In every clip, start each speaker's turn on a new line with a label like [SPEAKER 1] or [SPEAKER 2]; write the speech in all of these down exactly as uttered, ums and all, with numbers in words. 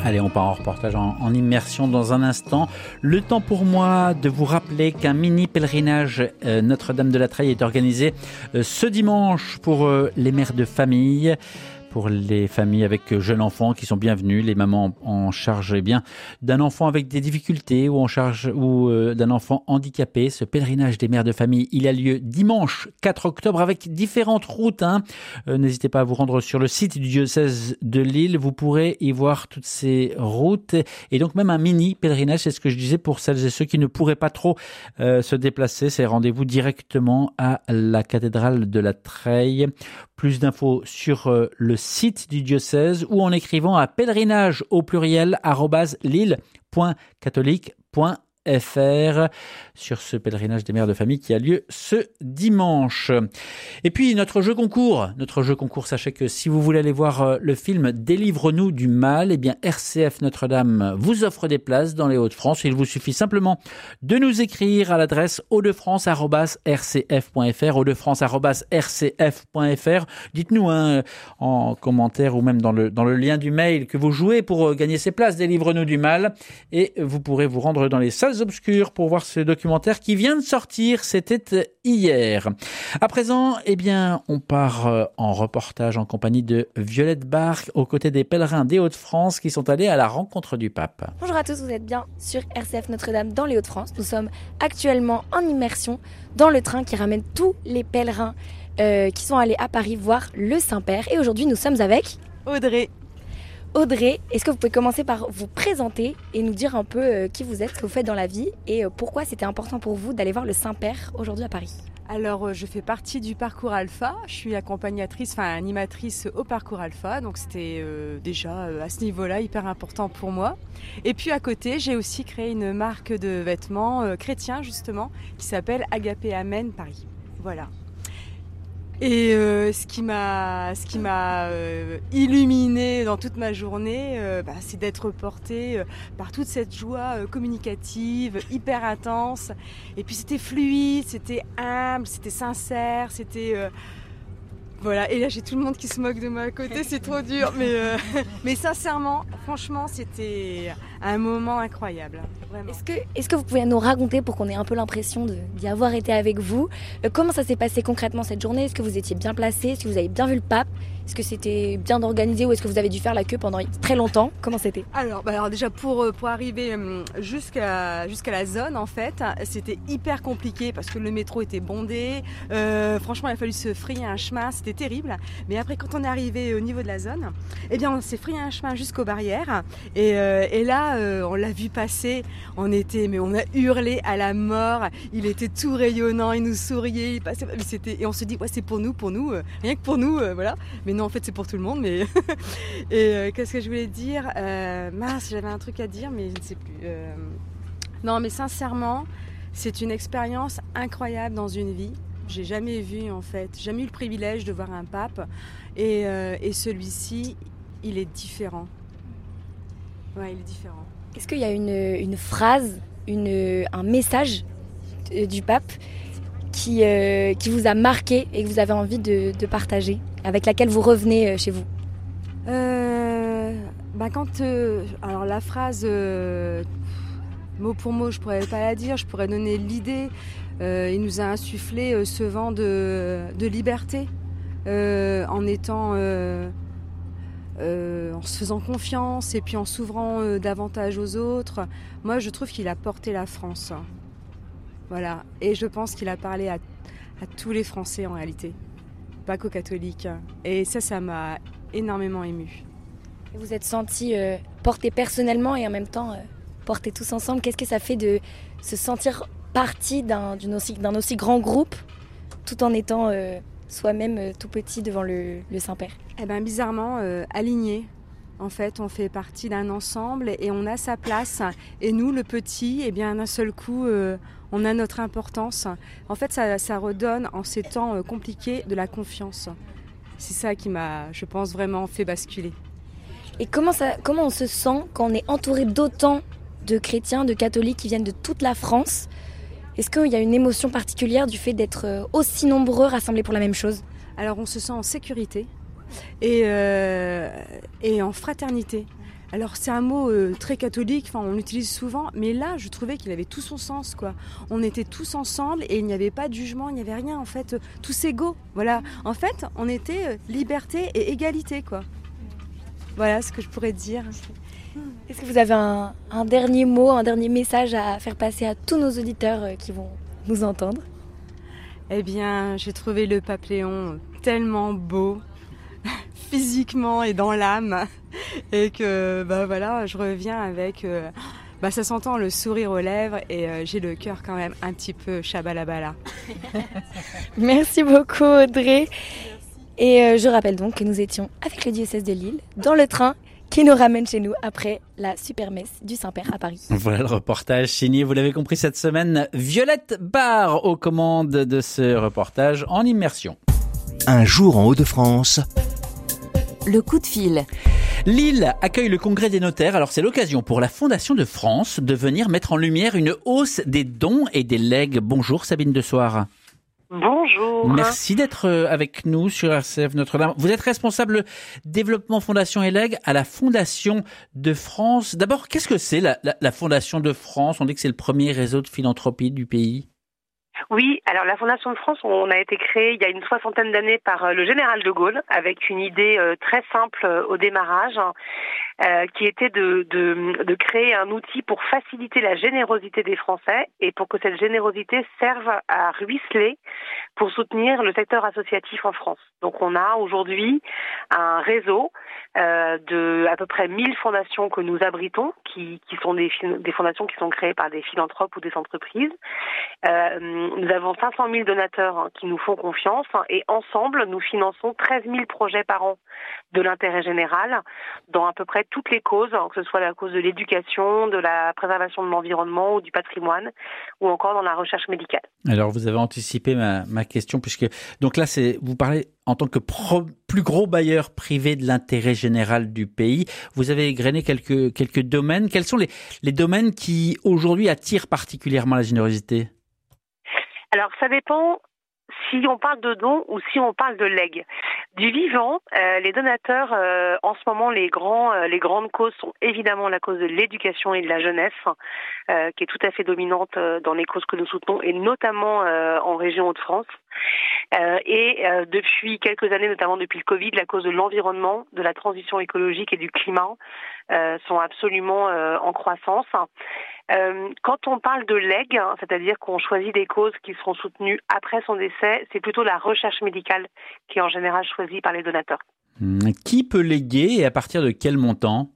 [SPEAKER 1] Allez, on part en reportage en, en immersion dans un instant. Le temps pour moi de vous rappeler qu'un mini pèlerinage euh, Notre-Dame de la Treille est organisé euh, ce dimanche pour euh, les mères de famille. Pour les familles avec jeunes enfants qui sont bienvenus, les mamans en charge eh bien d'un enfant avec des difficultés ou en charge ou euh, d'un enfant handicapé. Ce pèlerinage des mères de famille, il a lieu dimanche quatre octobre avec différentes routes. Hein. Euh, n'hésitez pas à vous rendre sur le site du diocèse de Lille. Vous pourrez y voir toutes ces routes et donc même un mini pèlerinage. C'est ce que je disais pour celles et ceux qui ne pourraient pas trop euh, se déplacer. C'est rendez-vous directement à la cathédrale de la Treille. Plus d'infos sur euh, le site du diocèse ou en écrivant à pèlerinage au pluriel arobase lille point catholique point f r sur ce pèlerinage des mères de famille qui a lieu ce dimanche. Et puis notre jeu concours, notre jeu concours, sachez que si vous voulez aller voir le film Délivre-nous du mal, eh bien R C F Notre-Dame vous offre des places dans les Hauts-de-France. Il vous suffit simplement de nous écrire à l'adresse hauts-de-france arobase r c f point f r, hauts-de-france arobase r c f point f r. Dites-nous hein, en commentaire ou même dans le, dans le lien du mail que vous jouez pour gagner ces places Délivre-nous du mal et vous pourrez vous rendre dans les salles obscures pour voir ce documentaire qui vient de sortir, c'était hier. À présent, eh bien, on part en reportage en compagnie de Violette Barque aux côtés des pèlerins des Hauts-de-France qui sont allés à la rencontre du pape.
[SPEAKER 2] Bonjour à tous, vous êtes bien sur R C F Notre-Dame dans les Hauts-de-France. Nous sommes actuellement en immersion dans le train qui ramène tous les pèlerins euh, qui sont allés à Paris voir le Saint-Père. Et aujourd'hui, nous sommes avec
[SPEAKER 3] Audrey.
[SPEAKER 2] Audrey, est-ce que vous pouvez commencer par vous présenter et nous dire un peu euh, qui vous êtes, ce que vous faites dans la vie et euh, pourquoi c'était important pour vous d'aller voir le Saint-Père aujourd'hui à Paris?
[SPEAKER 3] Alors, euh, je fais partie du Parcours Alpha. Je suis accompagnatrice, enfin animatrice au Parcours Alpha. Donc, c'était euh, déjà euh, à ce niveau-là hyper important pour moi. Et puis, à côté, j'ai aussi créé une marque de vêtements euh, chrétiens, justement, qui s'appelle Agapé Amen Paris. Voilà. Et euh, ce qui m'a, ce qui m'a euh, illuminée dans toute ma journée, euh, bah, c'est d'être portée euh, par toute cette joie euh, communicative, hyper intense. Et puis c'était fluide, c'était humble, c'était sincère, c'était... Euh, voilà, et là j'ai tout le monde qui se moque de moi à côté, c'est trop dur. Mais, euh, mais sincèrement, franchement, c'était un moment incroyable. Vraiment.
[SPEAKER 2] Est-ce que, est-ce que vous pouvez nous raconter pour qu'on ait un peu l'impression de, d'y avoir été avec vous euh, comment ça s'est passé concrètement cette journée? Est-ce que vous étiez bien placé? Est-ce que vous avez bien vu le pape? Est-ce que c'était bien organisé ou est-ce que vous avez dû faire la queue pendant très longtemps? Comment c'était?
[SPEAKER 3] alors, bah alors déjà pour, pour arriver jusqu'à, jusqu'à la zone en fait, c'était hyper compliqué parce que le métro était bondé. Euh, franchement, il a fallu se frayer un chemin, c'était terrible. Mais après, quand on est arrivé au niveau de la zone, eh bien, on s'est frayé un chemin jusqu'aux barrières. Et, euh, et là, euh, on l'a vu passer. On était, mais on a hurlé à la mort. Il était tout rayonnant, il nous souriait, il passait. C'était, et on se dit, ouais, c'est pour nous, pour nous, euh, rien que pour nous, euh, voilà. Mais non, en fait, c'est pour tout le monde. Mais et euh, qu'est-ce que je voulais dire euh, Mince, j'avais un truc à dire, mais je ne sais plus. Euh... Non, mais sincèrement, c'est une expérience incroyable dans une vie. J'ai jamais vu, en fait, jamais eu le privilège de voir un pape. Et, euh, et celui-ci, il est différent. Ouais, il est différent.
[SPEAKER 2] Est-ce qu'il y a une, une phrase, une, un message du pape qui, euh, qui vous a marqué et que vous avez envie de, de partager, avec laquelle vous revenez chez vous?
[SPEAKER 3] euh, bah quand, euh, Alors la phrase, euh, mot pour mot, je pourrais pas la dire, je pourrais donner l'idée. Euh, il nous a insufflé euh, ce vent de, de liberté euh, en étant... Euh, Euh, en se faisant confiance et puis en s'ouvrant euh, davantage aux autres. Moi, je trouve qu'il a porté la France. Voilà. Et je pense qu'il a parlé à, à tous les Français en réalité, pas qu'aux catholiques. Et ça, ça m'a énormément émue.
[SPEAKER 2] Vous êtes sentis euh, portés personnellement et en même temps euh, portés tous ensemble. Qu'est-ce que ça fait de se sentir partie d'un, d'une aussi, d'un aussi grand groupe tout en étant... Euh, soi-même euh, tout petit devant le, le Saint-Père?
[SPEAKER 3] Eh bien, bizarrement, euh, aligné. En fait, on fait partie d'un ensemble et on a sa place. Et nous, le petit, eh bien, d'un seul coup, euh, on a notre importance. En fait, ça, ça redonne, en ces temps euh, compliqués, de la confiance. C'est ça qui m'a, je pense, vraiment fait basculer.
[SPEAKER 2] Et comment, ça, comment on se sent quand on est entouré d'autant de chrétiens, de catholiques qui viennent de toute la France? Est-ce qu'il y a une émotion particulière du fait d'être aussi nombreux rassemblés pour la même chose?
[SPEAKER 3] Alors on se sent en sécurité et, euh, et en fraternité. Alors c'est un mot euh, très catholique, enfin on l'utilise souvent, mais là je trouvais qu'il avait tout son sens quoi. On était tous ensemble et il n'y avait pas de jugement, il n'y avait rien en fait, euh, tous égaux. Voilà, en fait on était euh, liberté et égalité quoi. Voilà ce que je pourrais dire.
[SPEAKER 2] Est-ce que vous avez un, un dernier mot, un dernier message à faire passer à tous nos auditeurs euh, qui vont nous entendre?
[SPEAKER 3] Eh bien j'ai trouvé le papillon tellement beau, physiquement et dans l'âme. Et que bah voilà, je reviens avec, euh, bah ça s'entend le sourire aux lèvres et euh, j'ai le cœur quand même un petit peu chabalabala.
[SPEAKER 2] Merci beaucoup Audrey. Merci. Et euh, je rappelle donc que nous étions avec le diocèse de Lille dans le train qui nous ramène chez nous après la super messe du Saint-Père à Paris.
[SPEAKER 1] Voilà le reportage signé, vous l'avez compris cette semaine, Violette Barre aux commandes de ce reportage en immersion.
[SPEAKER 4] Un jour en Hauts-de-France.
[SPEAKER 5] Le coup de fil.
[SPEAKER 1] Lille accueille le congrès des notaires. Alors c'est l'occasion pour la Fondation de France de venir mettre en lumière une hausse des dons et des legs. Bonjour Sabine de Soir.
[SPEAKER 6] Bonjour.
[SPEAKER 1] Merci d'être avec nous sur R C F Notre-Dame. Vous êtes responsable développement Fondation et legs à la Fondation de France. D'abord, qu'est-ce que c'est la, la, la Fondation de France? On dit que c'est le premier réseau de philanthropie du pays.
[SPEAKER 6] Oui, alors la Fondation de France, on a été créée il y a une soixantaine d'années par le général de Gaulle avec une idée très simple au démarrage euh, qui était de, de, de créer un outil pour faciliter la générosité des Français et pour que cette générosité serve à ruisseler pour soutenir le secteur associatif en France. Donc on a aujourd'hui un réseau euh, de à peu près mille fondations que nous abritons, qui, qui sont des, des fondations qui sont créées par des philanthropes ou des entreprises. Euh, nous avons cinq cent mille donateurs hein, qui nous font confiance et ensemble, nous finançons treize mille projets par an de l'intérêt général dans à peu près toutes les causes, hein, que ce soit la cause de l'éducation, de la préservation de l'environnement ou du patrimoine ou encore dans la recherche médicale.
[SPEAKER 1] Alors vous avez anticipé ma, ma question puisque donc là c'est vous parlez en tant que pro, plus gros bailleur privé de l'intérêt général du pays. Vous avez égrené quelques quelques domaines. Quels sont les les domaines qui aujourd'hui attirent particulièrement la générosité?
[SPEAKER 6] Alors ça dépend si on parle de dons ou si on parle de legs. Du vivant, euh, les donateurs, euh, en ce moment, les grands, euh, les grandes causes sont évidemment la cause de l'éducation et de la jeunesse, euh, qui est tout à fait dominante euh, dans les causes que nous soutenons, et notamment euh, en région Hauts-de-France. Euh, et euh, depuis quelques années, notamment depuis le Covid, la cause de l'environnement, de la transition écologique et du climat euh, sont absolument euh, en croissance. Euh, quand on parle de legs, hein, c'est-à-dire qu'on choisit des causes qui seront soutenues après son décès, c'est plutôt la recherche médicale qui est en général choisie par les donateurs.
[SPEAKER 1] Qui peut léguer et à partir de quel montant?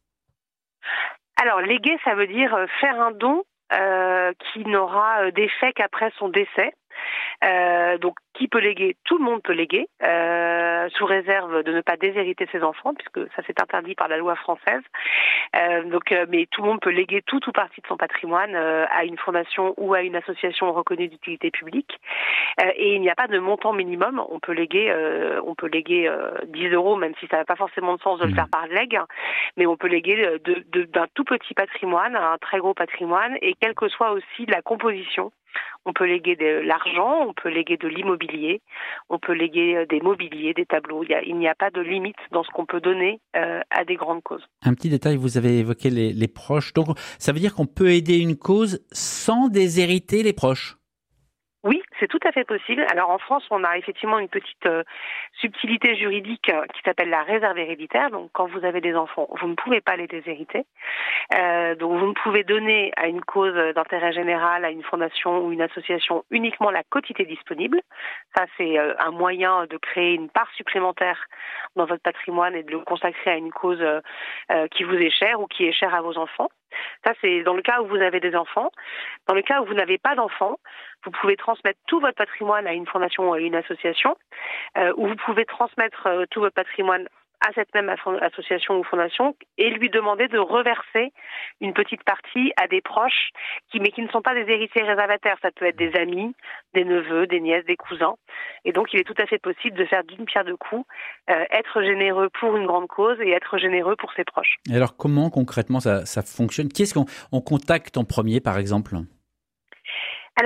[SPEAKER 6] Alors, léguer, ça veut dire faire un don euh, qui n'aura d'effet qu'après son décès. Euh, donc, qui peut léguer? Tout le monde peut léguer, euh, sous réserve de ne pas déshériter ses enfants, puisque ça c'est interdit par la loi française. Euh, donc, euh, mais tout le monde peut léguer tout ou partie de son patrimoine euh, à une fondation ou à une association reconnue d'utilité publique. Euh, et il n'y a pas de montant minimum. On peut léguer, euh, on peut léguer euh, dix euros, même si ça n'a pas forcément de sens de le faire par legs. Mais on peut léguer de, de, d'un tout petit patrimoine à un très gros patrimoine, et quelle que soit aussi la composition. On peut léguer de l'argent, on peut léguer de l'immobilier, on peut léguer des mobiliers, des tableaux. Il, y a, il n'y a pas de limite dans ce qu'on peut donner euh, à des grandes causes.
[SPEAKER 1] Un petit détail, vous avez évoqué les, les proches. Donc, ça veut dire qu'on peut aider une cause sans déshériter les proches?
[SPEAKER 6] Oui, c'est tout à fait possible. Alors en France, on a effectivement une petite euh, subtilité juridique euh, qui s'appelle la réserve héréditaire. Donc quand vous avez des enfants, vous ne pouvez pas les déshériter. Euh, donc vous ne pouvez donner à une cause d'intérêt général, à une fondation ou une association uniquement la quotité disponible. Ça, c'est euh, un moyen de créer une part supplémentaire dans votre patrimoine et de le consacrer à une cause euh, euh, qui vous est chère ou qui est chère à vos enfants. Ça, c'est dans le cas où vous avez des enfants. Dans le cas où vous n'avez pas d'enfants, vous pouvez transmettre tout votre patrimoine à une fondation ou à une association, euh, ou vous pouvez transmettre euh, tout votre patrimoine à cette même association ou fondation et lui demander de reverser une petite partie à des proches, qui, mais qui ne sont pas des héritiers réservataires. Ça peut être des amis, des neveux, des nièces, des cousins. Et donc, il est tout à fait possible de faire d'une pierre deux coups, euh, être généreux pour une grande cause et être généreux pour ses proches.
[SPEAKER 1] Et alors, comment concrètement ça, ça fonctionne? Qui est-ce qu'on on contacte en premier, par exemple?
[SPEAKER 6] Alors,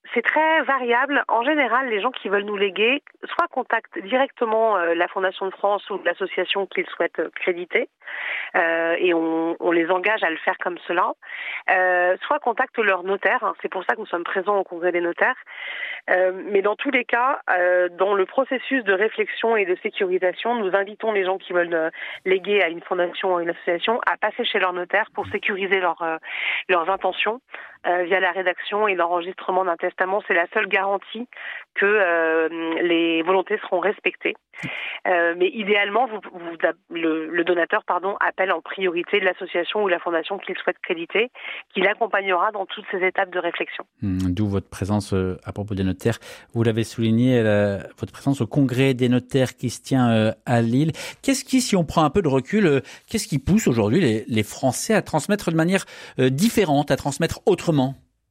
[SPEAKER 6] c'est très variable. En général, les gens qui veulent nous léguer, soit contactent directement euh, la Fondation de France ou l'association qu'ils souhaitent créditer, euh, et on, on les engage à le faire comme cela, euh, soit contactent leur notaire. C'est pour ça que nous sommes présents au Congrès des notaires. Euh, mais dans tous les cas, euh, dans le processus de réflexion et de sécurisation, nous invitons les gens qui veulent euh, léguer à une fondation ou à une association à passer chez leur notaire pour sécuriser leur, euh, leurs intentions euh, via la rédaction et l'enregistrement d'un testament. C'est la seule garantie que euh, les volontés seront respectées. Euh, mais idéalement, vous, vous, le, le donateur pardon, appelle en priorité l'association ou la fondation qu'il souhaite créditer, qui l'accompagnera dans toutes ces étapes de réflexion.
[SPEAKER 1] D'où votre présence euh, à propos des notaires. Vous l'avez souligné, la, votre présence au Congrès des notaires qui se tient euh, à Lille. Qu'est-ce qui, si on prend un peu de recul, euh, qu'est-ce qui pousse aujourd'hui les, les Français à transmettre de manière euh, différente, à transmettre autrement ?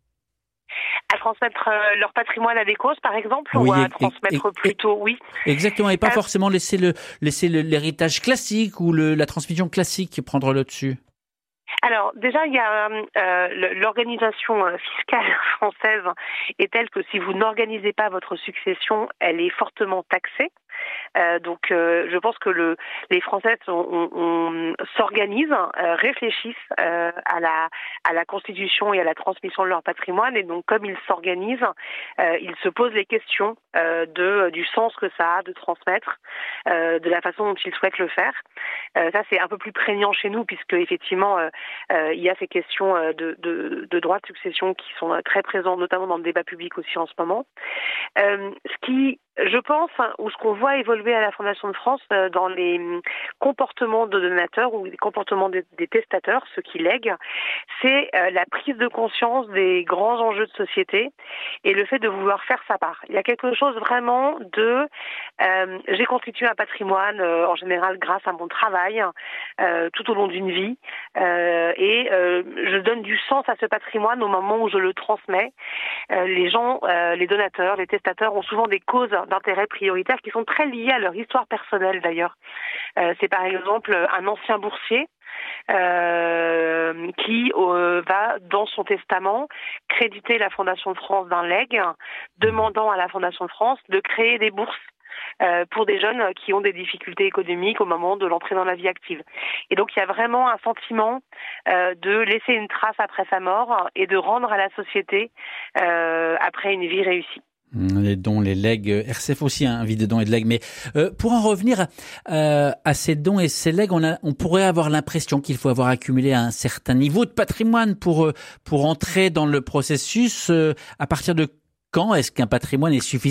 [SPEAKER 6] À transmettre euh, leur patrimoine à des causes, par exemple,
[SPEAKER 1] oui,
[SPEAKER 6] ou à
[SPEAKER 1] et,
[SPEAKER 6] transmettre
[SPEAKER 1] et,
[SPEAKER 6] plutôt, oui.
[SPEAKER 1] Exactement, et pas
[SPEAKER 6] euh,
[SPEAKER 1] forcément laisser le laisser le, l'héritage classique ou le, la transmission classique prendre le dessus.
[SPEAKER 6] Alors déjà, il y a euh, l'organisation fiscale française est telle que si vous n'organisez pas votre succession, elle est fortement taxée. Euh, donc, euh, je pense que le, les Français on, on, on s'organisent, euh, réfléchissent euh, à la à la constitution et à la transmission de leur patrimoine. Et donc, comme ils s'organisent, euh, ils se posent les questions euh, de du sens que ça a de transmettre, euh, de la façon dont ils souhaitent le faire. Euh, ça, c'est un peu plus prégnant chez nous, puisque effectivement, euh, euh, il y a ces questions de, de, de droit de succession qui sont très présentes, notamment dans le débat public aussi en ce moment. Euh, ce qui Je pense, ou ce qu'on voit évoluer à la Fondation de France euh, dans les comportements de donateurs ou les comportements des, des testateurs, ceux qui lèguent, c'est euh, la prise de conscience des grands enjeux de société et le fait de vouloir faire sa part. Il y a quelque chose vraiment de euh, j'ai constitué un patrimoine euh, en général grâce à mon travail euh, tout au long d'une vie euh, et euh, je donne du sens à ce patrimoine au moment où je le transmets. Euh, les gens, euh, les donateurs, les testateurs ont souvent des causes d'intérêt prioritaires qui sont très liées à leur histoire personnelle d'ailleurs. Euh, c'est par exemple un ancien boursier euh, qui euh, va dans son testament créditer la Fondation de France d'un legs, demandant à la Fondation de France de créer des bourses Euh, pour des jeunes qui ont des difficultés économiques au moment de l'entrée dans la vie active. Et donc il y a vraiment un sentiment euh, de laisser une trace après sa mort et de rendre à la société euh, après une vie réussie.
[SPEAKER 1] Les dons, les legs, R C F aussi a un vie de dons et de legs. Mais euh, pour en revenir euh, à ces dons et ces legs, on, a, on pourrait avoir l'impression qu'il faut avoir accumulé un certain niveau de patrimoine pour euh, pour entrer dans le processus. Euh, à partir de quand est-ce qu'un patrimoine est suffisant ?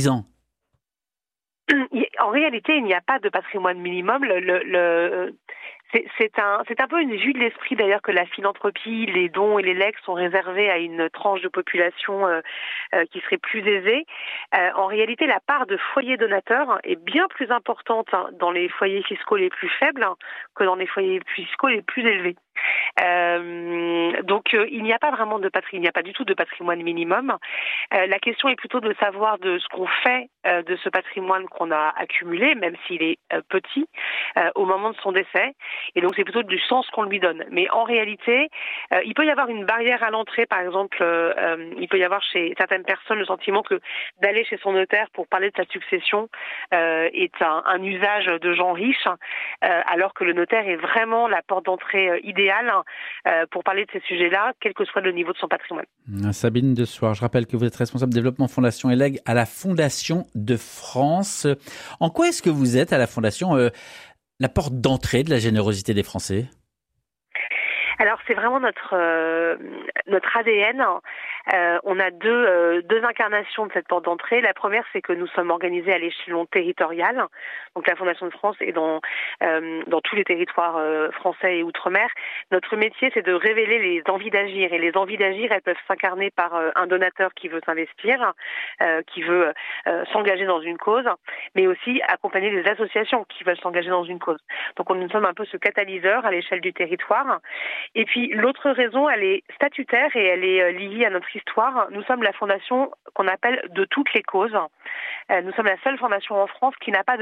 [SPEAKER 6] En réalité, il n'y a pas de patrimoine minimum. Le, le, le, c'est, c'est, un, c'est un peu une vue de l'esprit d'ailleurs que la philanthropie, les dons et les legs sont réservés à une tranche de population euh, euh, qui serait plus aisée. Euh, en réalité, la part de foyers donateurs est bien plus importante dans les foyers fiscaux les plus faibles que dans les foyers fiscaux les plus élevés. Euh, donc euh, il n'y a pas vraiment de patrimoine, il n'y a pas du tout de patrimoine minimum. Euh, la question est plutôt de savoir de ce qu'on fait euh, de ce patrimoine qu'on a accumulé, même s'il est euh, petit, euh, au moment de son décès. Et donc c'est plutôt du sens qu'on lui donne. Mais en réalité, euh, il peut y avoir une barrière à l'entrée, par exemple, euh, euh, il peut y avoir chez certaines personnes le sentiment que d'aller chez son notaire pour parler de sa succession euh, est un, un usage de gens riches, euh, alors que le notaire est vraiment la porte d'entrée euh, idéale euh, pour parler de ces sujets-là, quel que soit le niveau de son patrimoine.
[SPEAKER 1] Sabine Desoir, je rappelle que vous êtes responsable développement Fondation et legs à la Fondation de France. En quoi est-ce que vous êtes à la Fondation euh, la porte d'entrée de la générosité des Français ?
[SPEAKER 6] Alors c'est vraiment notre euh, notre A D N. Euh, on a deux euh, deux incarnations de cette porte d'entrée. La première, c'est que nous sommes organisés à l'échelon territorial. Donc la Fondation de France est dans euh, dans tous les territoires euh, français et outre-mer. Notre métier, c'est de révéler les envies d'agir. Et les envies d'agir, elles peuvent s'incarner par euh, un donateur qui veut s'investir, euh, qui veut euh, s'engager dans une cause, mais aussi accompagner des associations qui veulent s'engager dans une cause. Donc on, nous sommes un peu ce catalyseur à l'échelle du territoire. Et puis l'autre raison, elle est statutaire et elle est liée à notre histoire. Nous sommes la fondation qu'on appelle de toutes les causes. Nous sommes la seule fondation en France qui n'a pas de cause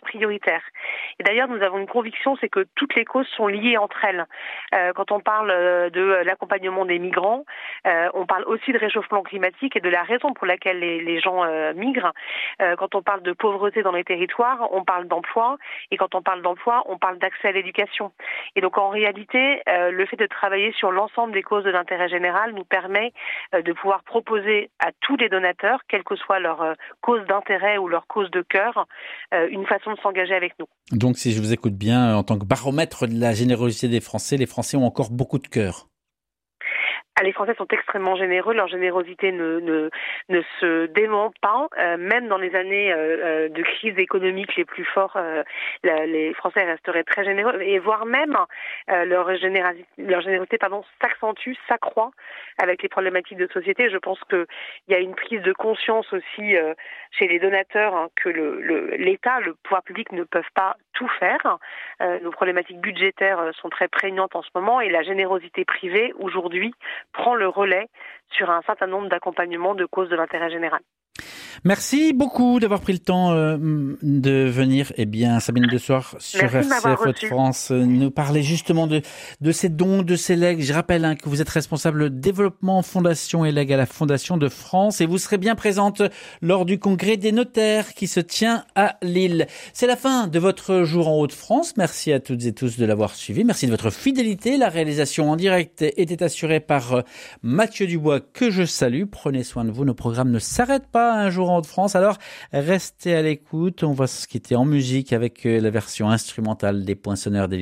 [SPEAKER 6] prioritaire. Et d'ailleurs, nous avons une conviction, c'est que toutes les causes sont liées entre elles. Euh, quand on parle de l'accompagnement des migrants, euh, on parle aussi de réchauffement climatique et de la raison pour laquelle les, les gens euh, migrent. Euh, quand on parle de pauvreté dans les territoires, on parle d'emploi. Et quand on parle d'emploi, on parle d'accès à l'éducation. Et donc, en réalité, euh, le fait de travailler sur l'ensemble des causes de l'intérêt général nous permet euh, de pouvoir proposer à tous les donateurs, quelle que soit leur euh, cause d'intérêt ou leur cause de cœur, euh, une façon de s'engager avec nous.
[SPEAKER 1] Donc, si je vous écoute bien, en tant que baromètre de la générosité des Français, les Français ont encore beaucoup de cœur.
[SPEAKER 6] Ah, les Français sont extrêmement généreux, leur générosité ne, ne, ne se dément pas, euh, même dans les années euh, de crise économique les plus fortes, euh, la, les Français resteraient très généreux, et voire même euh, leur générosité, leur générosité pardon, s'accentue, s'accroît avec les problématiques de société. Je pense qu'il y a une prise de conscience aussi euh, chez les donateurs hein, que le, le, l'État, le pouvoir public ne peuvent pas tout faire. Euh, nos problématiques budgétaires sont très prégnantes en ce moment et la générosité privée aujourd'hui prend le relais sur un certain nombre d'accompagnements de causes de l'intérêt général.
[SPEAKER 1] Merci beaucoup d'avoir pris le temps euh, de venir, eh bien, Sabine Desoir sur R C F Hauts-de-France, nous parler justement de, de ces dons, de ces legs. Je rappelle hein, que vous êtes responsable développement, fondation et legs à la Fondation de France et vous serez bien présente lors du congrès des notaires qui se tient à Lille. C'est la fin de votre jour en Hauts-de-France. Merci à toutes et tous de l'avoir suivi. Merci de votre fidélité. La réalisation en direct était assurée par Mathieu Dubois, que je salue. Prenez soin de vous. Nos programmes ne s'arrêtent pas un jour en Hauts-de-France. Alors, restez à l'écoute. On va se quitter en musique avec la version instrumentale des Poinçonneurs des